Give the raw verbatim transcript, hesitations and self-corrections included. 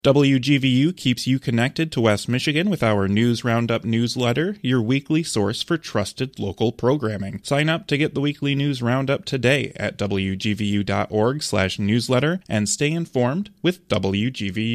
W G V U keeps you connected to West Michigan with our News Roundup newsletter, your weekly source for trusted local programming. Sign up to get the weekly News Roundup today at W G V U dot org slash newsletter and stay informed with W G V U.